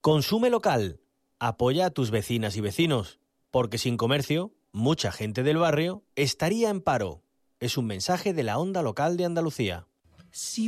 Consume local. Apoya a tus vecinas y vecinos, porque sin comercio, mucha gente del barrio estaría en paro. Es un mensaje de la Onda Local de Andalucía. Si